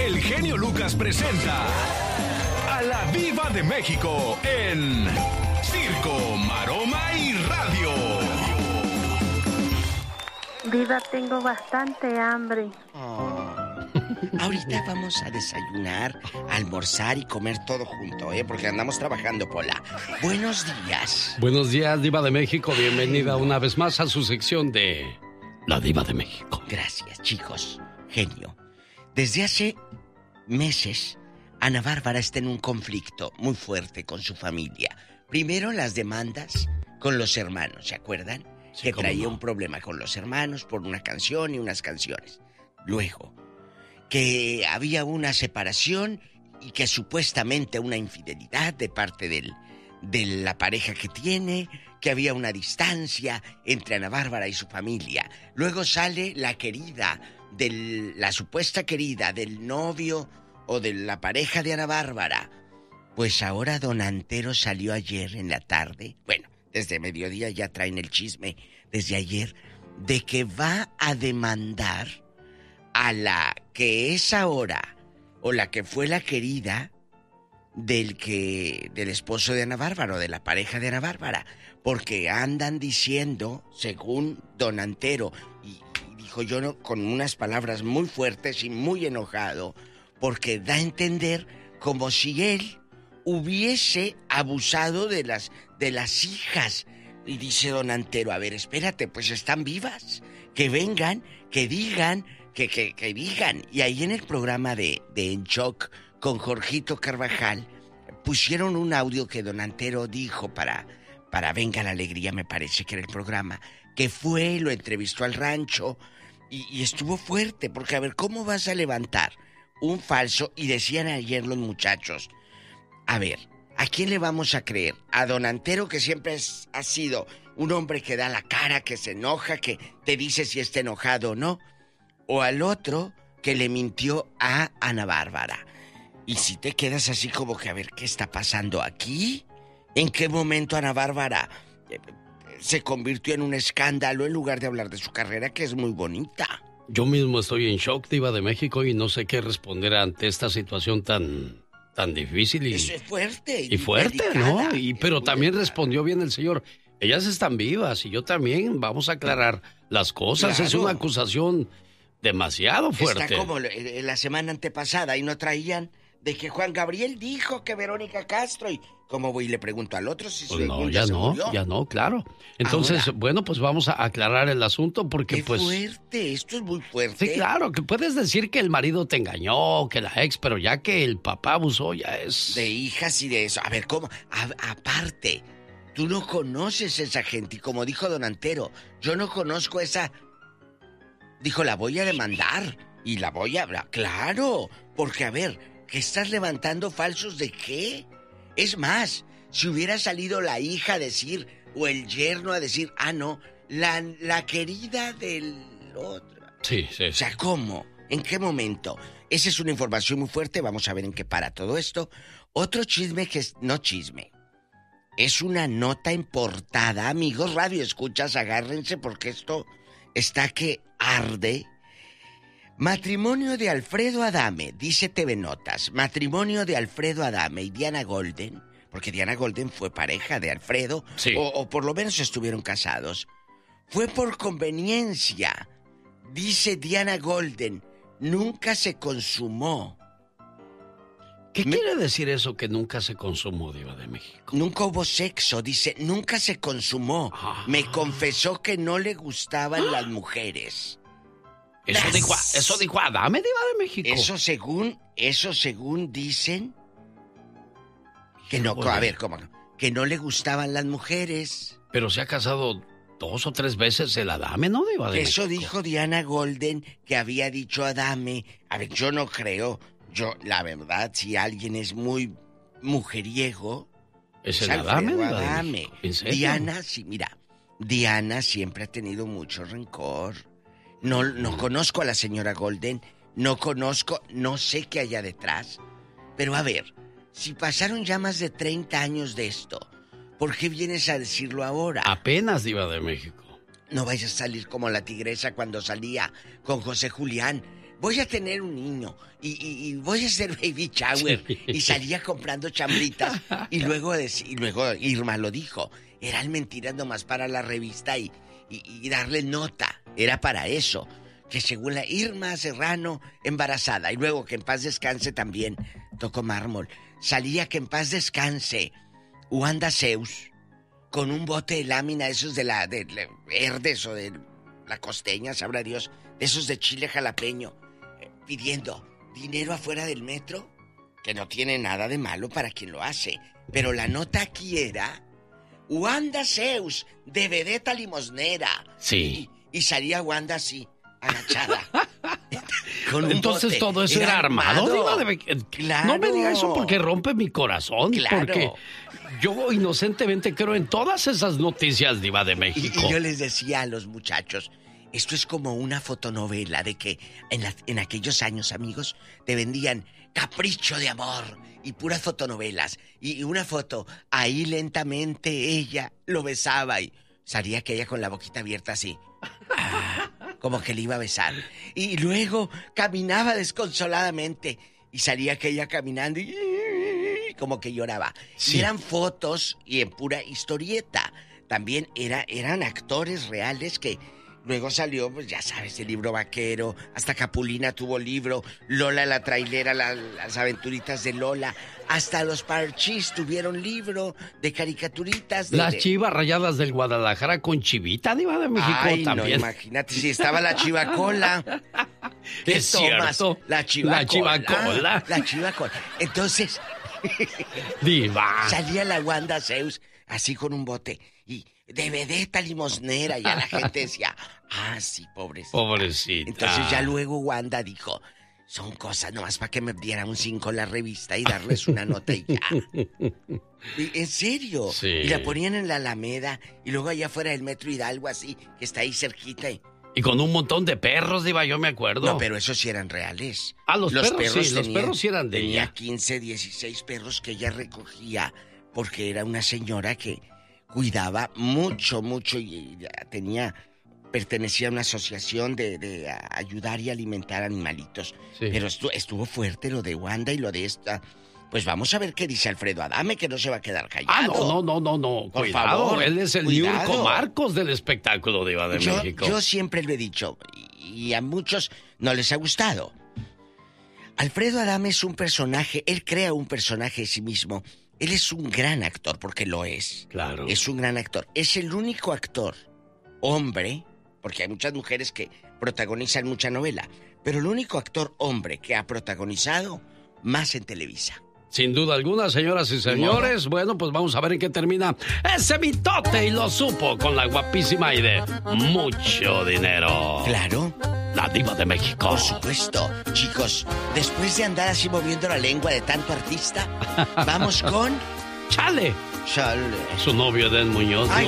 el genio Lucas presenta a la Diva de México en Circo, Maroma y Radio. Diva, tengo bastante hambre. Ahorita vamos a desayunar, almorzar y comer todo junto, porque andamos trabajando, Pola. Buenos días. Buenos días, Diva de México. Bienvenida una vez más a su sección de La Diva de México. Gracias, chicos. Genio. Desde hace meses, Ana Bárbara está en un conflicto muy fuerte con su familia. Primero, las demandas con los hermanos, ¿se acuerdan? Sí, que traía no. un problema con los hermanos por una canción y unas canciones. Luego, que había una separación y que supuestamente una infidelidad de parte de la pareja que tiene, que había una distancia entre Ana Bárbara y su familia. Luego sale la querida, la supuesta querida del novio o de la pareja de Ana Bárbara. Pues ahora don Antero salió ayer en la tarde, bueno, desde mediodía ya traen el chisme desde ayer, de que va a demandar a la que es ahora, o la que fue la querida del esposo de Ana Bárbara, o de la pareja de Ana Bárbara, porque andan diciendo, según don Antero, y dijo yo no, con unas palabras muy fuertes y muy enojado, porque da a entender como si él hubiese abusado de las hijas. Y dice don Antero, a ver, espérate, pues están vivas, que vengan, que digan, que digan. Y ahí en el programa de En Shock con Jorgito Carvajal pusieron un audio que don Antero dijo para Venga la Alegría, me parece que era el programa, que fue, lo entrevistó al rancho y estuvo fuerte, porque a ver, ¿cómo vas a levantar un falso? Y decían ayer los muchachos, a ver, ¿a quién le vamos a creer? ¿A don Antero, que siempre ha sido un hombre que da la cara, que se enoja, que te dice si está enojado o no? ¿O al otro que le mintió a Ana Bárbara? Y si te quedas así como que, a ver, ¿qué está pasando aquí? ¿En qué momento Ana Bárbara se convirtió en un escándalo en lugar de hablar de su carrera, que es muy bonita? Yo mismo estoy en shock, Diva de México, y no sé qué responder ante esta situación tan difícil y... Eso es fuerte. Y fuerte, delicada, ¿no? Pero también delicada. Respondió bien el señor. Ellas están vivas y yo también. Vamos a aclarar las cosas. Claro. Es una acusación demasiado fuerte. Está como la semana antepasada y no traían de que Juan Gabriel dijo que Verónica Castro, y ¿cómo voy y le pregunto al otro si pues no, ya no, claro. Entonces, ahora, bueno, pues vamos a aclarar el asunto porque qué pues... fuerte, esto es muy fuerte. Sí, claro, que puedes decir que el marido te engañó, que la ex, pero ya que el papá abusó ya es... De hijas y de eso. A ver, ¿cómo? Aparte, tú no conoces a esa gente y como dijo don Antero, yo no conozco esa... Dijo, la voy a demandar y la voy a... Claro, porque a ver, ¿qué estás levantando falsos de qué? Es más, si hubiera salido la hija a decir, o el yerno a decir, no, la querida del otro. Sí. O sea, ¿cómo? ¿En qué momento? Esa es una información muy fuerte, vamos a ver en qué para todo esto. Otro chisme que es... No chisme. Es una nota en portada, amigos radioescuchas, agárrense porque esto está que arde. Matrimonio de Alfredo Adame, dice TV Notas. Matrimonio de Alfredo Adame y Diana Golden, porque Diana Golden fue pareja de Alfredo, sí. o por lo menos estuvieron casados. Fue por conveniencia, dice Diana Golden, nunca se consumó. ¿Qué quiere decir eso que nunca se consumó, Diva de México? Nunca hubo sexo, dice, nunca se consumó. Me confesó que no le gustaban las mujeres. Eso dijo Adame, Diva de México. Eso según dicen que no, a ver, ¿cómo? Que no le gustaban las mujeres. Pero se ha casado 2 o 3 veces el Adame, ¿no, Diva de Eso México? dijo Diana Golden, que había dicho Adame. A ver, yo no creo. Yo, la verdad, si alguien es muy mujeriego, es el Adame, Adame. ¿En serio? Diana, sí, mira, Diana siempre ha tenido mucho rencor. No conozco a la señora Golden, no sé qué haya detrás. Pero a ver, si pasaron ya más de 30 años de esto, ¿por qué vienes a decirlo ahora? Apenas, Diva de México. No vayas a salir como la tigresa cuando salía con José Julián. voy a tener un niño y voy a hacer baby shower. Sí. Y salía comprando chambritas. Y luego Irma lo dijo. Eran mentiras nomás para la revista y darle nota. Era para eso. Que según la Irma Serrano embarazada. Y luego que en paz descanse también. Tocó mármol. Salía que en paz descanse Wanda Zeus con un bote de lámina, esos de verdes o de la costeña, sabrá Dios, de esos de chile jalapeño, pidiendo dinero afuera del metro, que no tiene nada de malo para quien lo hace. Pero la nota aquí era Wanda Zeus, de vedeta limosnera. Sí. Y salía Wanda así, agachada. Entonces bote. Todo eso era armado. Claro. No me diga eso porque rompe mi corazón. Claro. Porque yo inocentemente creo en todas esas noticias, Diva de México. Y yo les decía a los muchachos, esto es como una fotonovela de que en aquellos años, amigos, te vendían Capricho de Amor y puras fotonovelas. Y una foto, ahí lentamente ella lo besaba y salía aquella con la boquita abierta así. Como que le iba a besar. Y luego caminaba desconsoladamente y salía aquella caminando y como que lloraba. Sí. Y eran fotos y en pura historieta. También eran actores reales que luego salió, pues ya sabes, el libro vaquero, hasta Capulina tuvo libro, Lola la trailera, las aventuritas de Lola, hasta los Parchís tuvieron libro de caricaturitas. Las Chivas Rayadas del Guadalajara con Chivita, Diva de México. Ay, también. No, imagínate si estaba la Chivacola. ¿Qué es tomas? Cierto. La Chivacola. La Chivacola. Entonces, Diva. Salía la Wanda Zeus así con un bote y de vedeta limosnera, y a la gente decía, sí, pobrecita. Pobrecita. Entonces ya luego Wanda dijo, son cosas nomás para que me diera un 5 en la revista y darles una nota y ya. En serio. Sí. Y la ponían en la Alameda y luego allá afuera del Metro Hidalgo así, que está ahí cerquita. Y con un montón de perros, Diva, yo me acuerdo. No, pero esos sí eran reales. Los perros sí, los perros sí eran de ella. Tenía 15, 16 perros que ella recogía porque era una señora que cuidaba mucho y pertenecía a una asociación de ayudar y alimentar animalitos. Sí. Pero estuvo fuerte lo de Wanda y lo de esta. Pues vamos a ver qué dice Alfredo Adame, que no se va a quedar callado. No. Por cuidado, favor, él es el Niurko Marcos del espectáculo, Diva de México. Yo siempre lo he dicho, y a muchos no les ha gustado. Alfredo Adame es un personaje, él crea un personaje de sí mismo. Él es un gran actor, porque lo es. Claro. Es un gran actor. Es el único actor, hombre, porque hay muchas mujeres que protagonizan mucha novela, pero el único actor hombre que ha protagonizado más en Televisa. Sin duda alguna, señoras y señores. Bueno, pues vamos a ver en qué termina ese mitote, y lo supo con la guapísima y de mucho dinero. Claro. La Diva de México. Por supuesto. Chicos, después de andar así moviendo la lengua de tanto artista, vamos con... Chale. Chale. Su novio, Edén Muñoz. Ay,